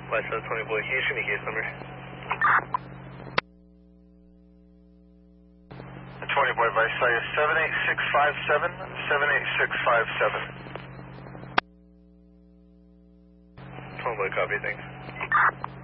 West 20 boy, can you show me case number? 20 boy, Visalia 78657, 78657. 20 boy, copy, thanks.